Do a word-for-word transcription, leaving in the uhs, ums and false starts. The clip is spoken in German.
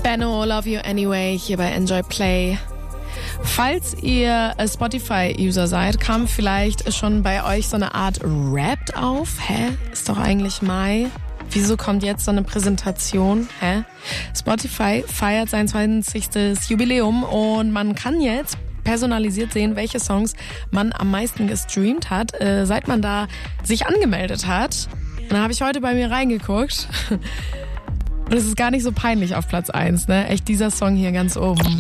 Benno, Love You Anyway, hier bei Enjoy Play. Falls ihr Spotify-User seid, kam vielleicht schon bei euch so eine Art Rap auf. Hä? Ist doch eigentlich Mai. Wieso kommt jetzt so eine Präsentation? Hä? Spotify feiert sein zwanzigstes Jubiläum und man kann jetzt personalisiert sehen, welche Songs man am meisten gestreamt hat, äh, seit man da sich angemeldet hat. Und da habe ich heute bei mir reingeguckt. Und es ist gar nicht so peinlich auf Platz eins, ne? Echt dieser Song hier ganz oben.